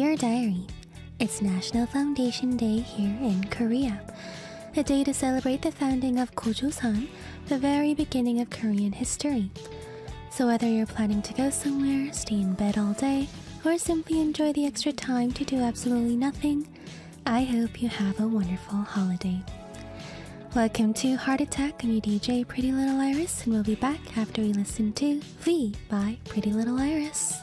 Dear Diary, it's National Foundation Day here in Korea, a day to celebrate the founding of Gojoseon, the very beginning of Korean history. So whether you're planning to go somewhere, stay in bed all day, or simply enjoy the extra time to do absolutely nothing, I hope you have a wonderful holiday. Welcome to Heart Attack. I'm your DJ Pretty Little Iris, and we'll be back after we listen to V by Pretty Little Iris.